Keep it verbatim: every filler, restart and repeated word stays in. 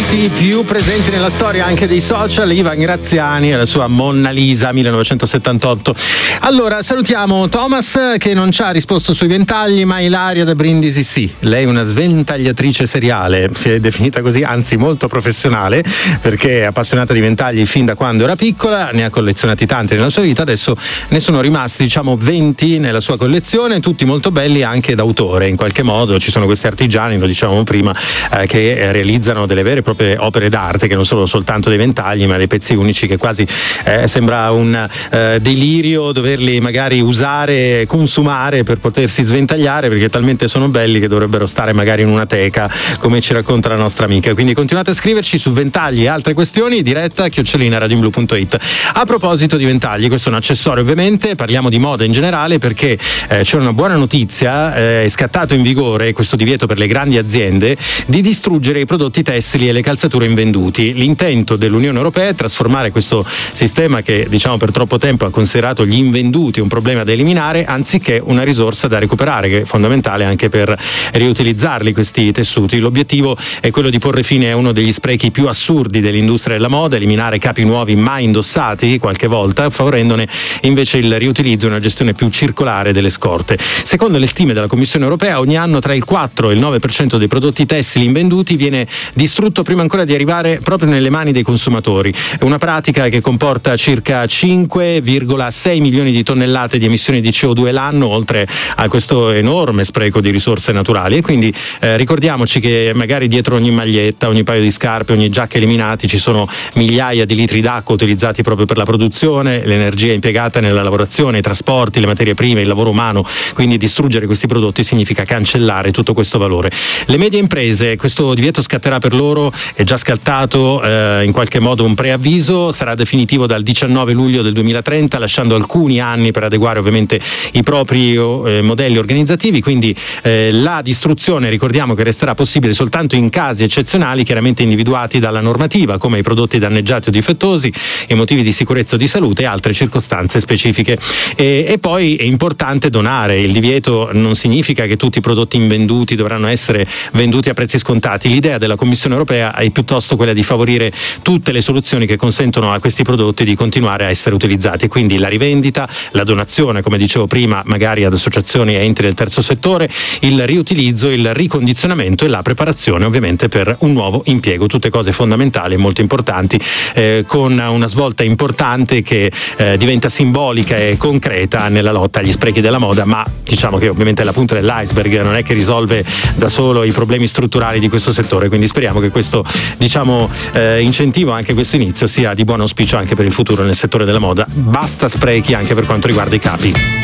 volti più presenti nella storia anche dei social, Ivan Graziani e la sua Monna Lisa millenovecentosettantotto. Allora salutiamo Thomas che non ci ha risposto sui ventagli, ma Ilaria da Brindisi sì. Lei è una sventagliatrice seriale, si è definita così, anzi molto professionale, perché è appassionata di ventagli fin da quando era piccola, ne ha collezionati tanti nella sua vita, adesso ne sono rimasti diciamo venti nella sua collezione, tutti molto belli anche d'autore in qualche modo. Ci sono questi artigiani, lo dicevamo prima, eh, che realizzano delle vere e proprie opere d'arte, che non sono soltanto dei ventagli ma dei pezzi unici che quasi eh, sembra un eh, delirio doverli magari usare, consumare per potersi sventagliare, perché talmente sono belli che dovrebbero stare magari in una teca, come ci racconta la nostra amica. Quindi continuate a scriverci su ventagli e altre questioni, diretta chiocciolina radioblu punto it. A proposito di ventagli, questo è un accessorio ovviamente, parliamo di moda in generale perché eh, c'è una buona notizia, eh, è scattato in vigore questo divieto per le grandi aziende di distruggere i prodotti tessili e le calzature invenduti. L'intento dell'Unione Europea è trasformare questo sistema, che diciamo per troppo tempo ha considerato gli invenduti un problema da eliminare anziché una risorsa da recuperare, che è fondamentale anche per riutilizzarli questi tessuti. L'obiettivo è quello di porre fine a uno degli sprechi più assurdi dell'industria della moda, eliminare capi nuovi mai indossati qualche volta, favorendone invece il riutilizzo e una gestione più circolare delle scorte. Secondo le stime della Commissione Europea, ogni anno tra il quattro e il nove per cento dei prodotti tessili invenduti viene distrutto prima ancora di arrivare proprio nelle mani dei consumatori. È una pratica che comporta circa cinque virgola sei milioni di tonnellate di emissioni di C O due l'anno, oltre a questo enorme spreco di risorse naturali. E quindi eh, ricordiamoci che magari dietro ogni maglietta, ogni paio di scarpe, ogni giacca eliminati ci sono migliaia di litri d'acqua utilizzati proprio per la produzione, l'energia impiegata nella lavorazione, i trasporti, le materie prime, il lavoro umano. Quindi distruggere questi prodotti significa cancellare tutto questo valore. Le medie imprese, questo divieto scatterà per loro, è già scattato eh, in qualche modo un preavviso, sarà definitivo dal diciannove luglio del duemilatrenta, lasciando alcuni anni per adeguare ovviamente i propri eh, modelli organizzativi. Quindi eh, la distruzione, ricordiamo che resterà possibile soltanto in casi eccezionali chiaramente individuati dalla normativa, come i prodotti danneggiati o difettosi, i motivi di sicurezza o di salute e altre circostanze specifiche. E, e poi è importante donare. Il divieto non significa che tutti i prodotti invenduti dovranno essere venduti a prezzi scontati. L'idea della Commissione Europea è piuttosto quella di favorire tutte le soluzioni che consentono a questi prodotti di continuare a essere utilizzati, quindi la rivendita, la donazione, come dicevo prima, magari ad associazioni e enti del terzo settore, il riutilizzo, il ricondizionamento e la preparazione ovviamente per un nuovo impiego, tutte cose fondamentali e molto importanti, eh, con una svolta importante che eh, diventa simbolica e concreta nella lotta agli sprechi della moda, ma diciamo che ovviamente è la punta dell'iceberg, non è che risolve da solo i problemi strutturali di questo settore, quindi speriamo che questo diciamo eh, incentivo, anche questo inizio, sia di buon auspicio anche per il futuro nel settore della moda. Basta sprechi anche per quanto riguarda i capi.